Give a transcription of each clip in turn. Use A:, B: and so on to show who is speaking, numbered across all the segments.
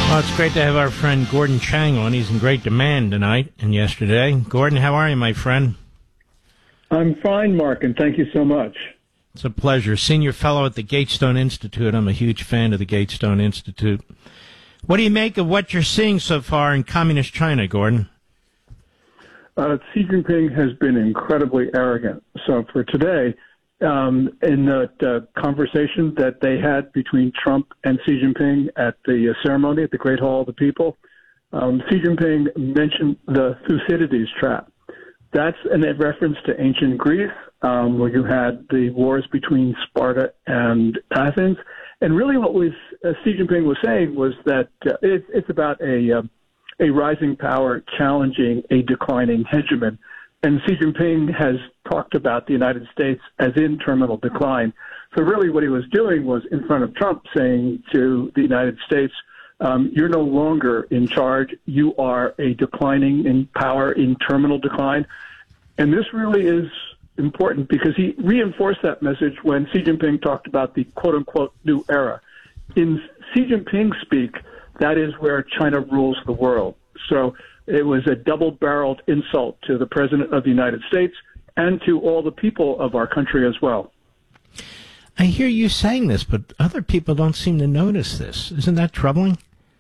A: Well, it's great to have our friend Gordon Chang on. He's in great demand tonight and yesterday. Gordon, how are you, my friend?
B: I'm fine, Mark, and thank you so much.
A: It's a pleasure. Senior fellow at the Gatestone Institute. I'm a huge fan of the Gatestone Institute. What do you make of what you're seeing so far in communist China, Gordon?
B: Xi Jinping has been incredibly arrogant. So for today, in the conversation that they had between Trump and Xi Jinping at the ceremony at the Great Hall of the People, Xi Jinping mentioned the Thucydides trap. That's a reference to ancient Greece, where you had the wars between Sparta and Athens. And really what Xi Jinping was saying was that it's about a rising power challenging a declining hegemon. And Xi Jinping has talked about the United States as in terminal decline. So really what he was doing was in front of Trump saying to the United States, you're no longer in charge. You are a declining in power, in terminal decline. And this really is important because he reinforced that message when Xi Jinping talked about the quote-unquote new era. In Xi Jinping speak, that is where China rules the world. So it was a double-barreled insult to the President of the United States and to all the people of our country as well.
A: I hear you saying this, but other people don't seem to notice this. Isn't that troubling?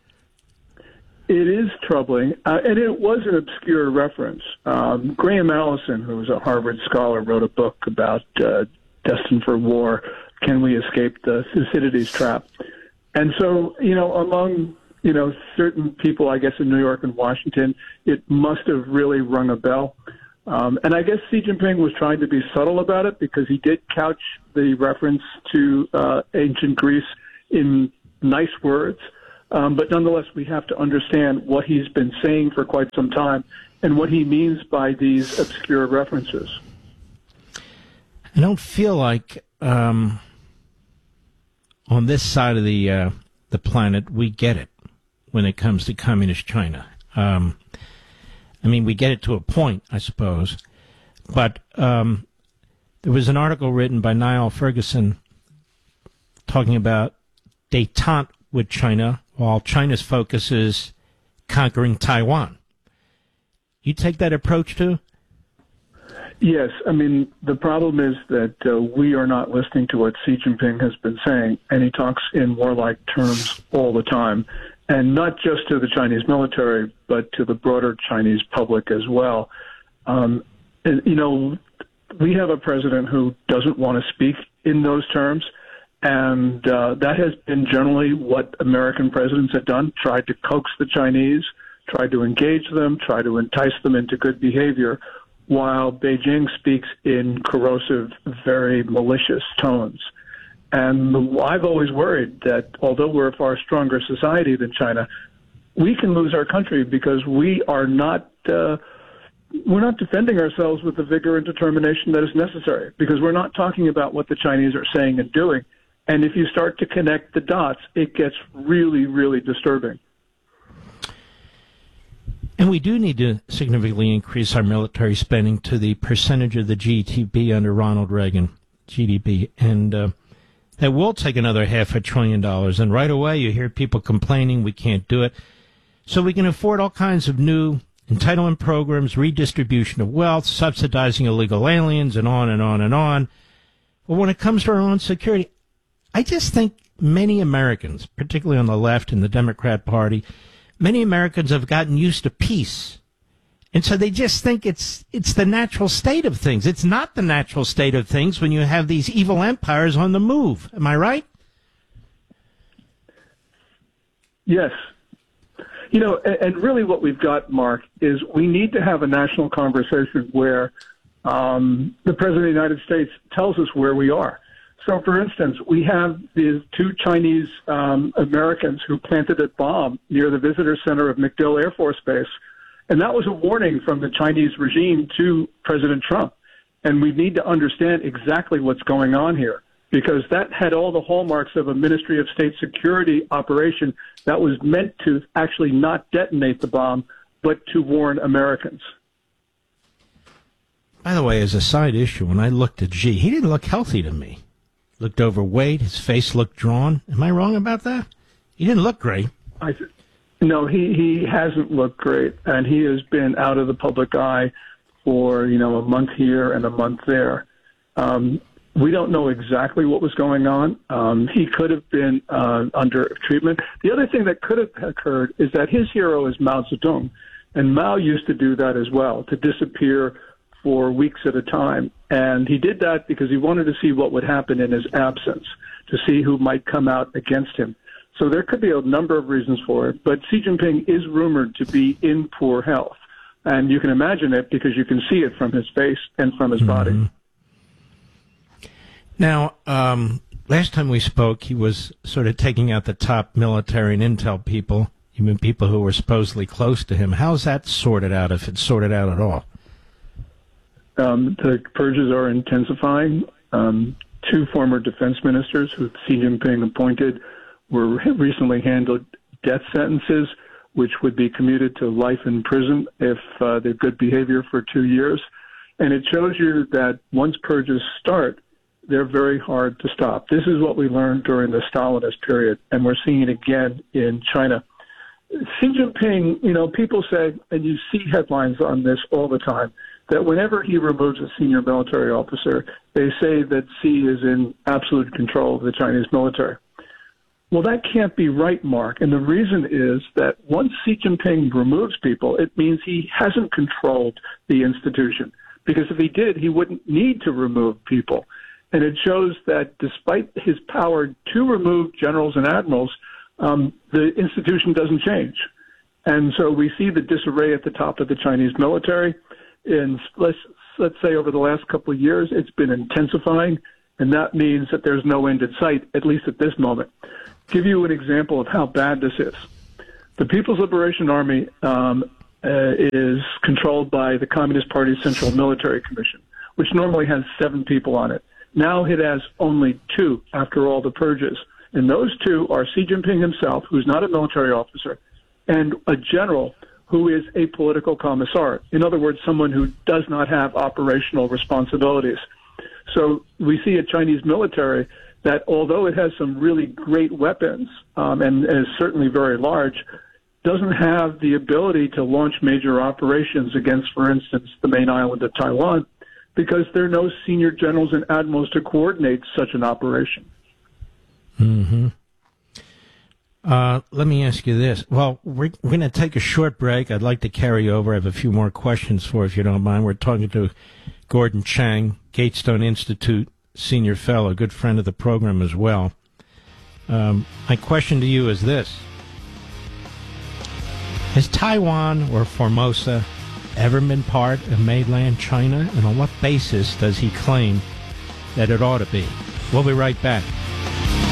B: It is troubling, and it was an obscure reference. Graham Allison, who was a Harvard scholar, wrote a book about Destined for War, Can We Escape the Thucydides Trap? And so, among certain people, I guess, in New York and Washington, it must have really rung a bell. And I guess Xi Jinping was trying to be subtle about it because he did couch the reference to ancient Greece in nice words. But nonetheless, we have to understand what he's been saying for quite some time and what he means by these obscure references.
A: I don't feel like on this side of the planet we get it when it comes to communist China. We get it to a point, I suppose. But there was an article written by Niall Ferguson talking about détente with China, while China's focus is conquering Taiwan. You take that approach too?
B: Yes. The problem is that we are not listening to what Xi Jinping has been saying, and he talks in warlike terms all the time, and not just to the Chinese military, but to the broader Chinese public as well. We have a president who doesn't want to speak in those terms, and that has been generally what American presidents have done, tried to coax the Chinese, tried to engage them, try to entice them into good behavior, while Beijing speaks in corrosive, very malicious tones. And I've always worried that although we're a far stronger society than China, we can lose our country because we are not we're not defending ourselves with the vigor and determination that is necessary, because we're not talking about what the Chinese are saying and doing. And if you start to connect the dots, it gets really, really disturbing.
A: And we do need to significantly increase our military spending to the percentage of the GDP under Ronald Reagan, GDP. And that will take another $500 billion. And right away you hear people complaining we can't do it. So we can afford all kinds of new entitlement programs, redistribution of wealth, subsidizing illegal aliens, and on and on and on. But when it comes to our own security, I just think many Americans, particularly on the left in the Democrat Party, many Americans have gotten used to peace. And so they just think it's the natural state of things. It's not the natural state of things when you have these evil empires on the move. Am I right?
B: Yes. And really what we've got, Mark, is we need to have a national conversation where the President of the United States tells us where we are. So, for instance, we have these two Chinese Americans who planted a bomb near the visitor center of MacDill Air Force Base, and that was a warning from the Chinese regime to President Trump. And we need to understand exactly what's going on here, because that had all the hallmarks of a Ministry of State Security operation that was meant to actually not detonate the bomb, but to warn Americans.
A: By the way, as a side issue, when I looked at Xi, he didn't look healthy to me. Looked overweight. His face looked drawn. Am I wrong about that? He didn't look great.
B: No, he hasn't looked great, and he has been out of the public eye for, a month here and a month there. We don't know exactly what was going on. He could have been under treatment. The other thing that could have occurred is that his hero is Mao Zedong, and Mao used to do that as well, to disappear for weeks at a time. And he did that because he wanted to see what would happen in his absence, to see who might come out against him. So there could be a number of reasons for it, but Xi Jinping is rumored to be in poor health. And you can imagine it because you can see it from his face and from his body.
A: Now, last time we spoke, he was sort of taking out the top military and intel people, even people who were supposedly close to him. How's that sorted out, if it's sorted out at all?
B: The purges are intensifying. Two former defense ministers who Xi Jinping appointed were recently handed death sentences, which would be commuted to life in prison if they're good behavior for 2 years. And it shows you that once purges start, they're very hard to stop. This is what we learned during the Stalinist period, and we're seeing it again in China. Xi Jinping, people say, and you see headlines on this all the time, that whenever he removes a senior military officer, they say that Xi is in absolute control of the Chinese military. Well, that can't be right, Mark. And the reason is that once Xi Jinping removes people, it means he hasn't controlled the institution. Because if he did, he wouldn't need to remove people. And it shows that despite his power to remove generals and admirals, the institution doesn't change. And so we see the disarray at the top of the Chinese military. And let's say over the last couple of years, it's been intensifying. And that means that there's no end in sight, at least at this moment. Give you an example of how bad this is. The People's Liberation Army is controlled by the Communist Party's Central Military Commission, which normally has 7 people on it. Now it has only 2 after all the purges. And those 2 are Xi Jinping himself, who's not a military officer, and a general who is a political commissar. In other words, someone who does not have operational responsibilities. So we see a Chinese military that, although it has some really great weapons and is certainly very large, doesn't have the ability to launch major operations against, for instance, the main island of Taiwan, because there are no senior generals and admirals to coordinate such an operation.
A: Mm-hmm. Let me ask you this. Well, we're going to take a short break. I'd like to carry over. I have a few more questions for you, if you don't mind. We're talking to Gordon Chang, Gatestone Institute senior fellow, a good friend of the program as well. My question to you is this. Has Taiwan or Formosa ever been part of mainland China? And on what basis does he claim that it ought to be? We'll be right back.